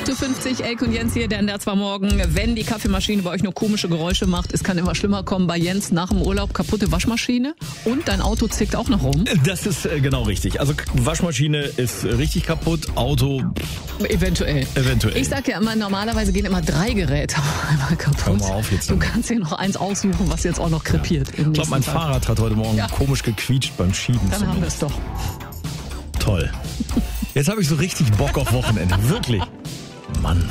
8.50 Uhr, Elke und Jens hier, der NDR war morgen. Wenn die Kaffeemaschine bei euch nur komische Geräusche macht, es kann immer schlimmer kommen. Bei Jens nach dem Urlaub kaputte Waschmaschine und dein Auto zickt auch noch rum. Das ist genau richtig. Also Waschmaschine ist richtig kaputt, Auto Eventuell. Ich sag ja immer, normalerweise gehen immer 3 Geräte einmal kaputt. Hör mal auf jetzt. Du kannst dir noch eins aussuchen, was jetzt auch noch krepiert. Ich glaube, mein Fahrrad hat heute Morgen komisch gequietscht beim Schieben. Dann haben wir es doch. Toll. Jetzt habe ich so richtig Bock auf Wochenende. Wirklich. Mann.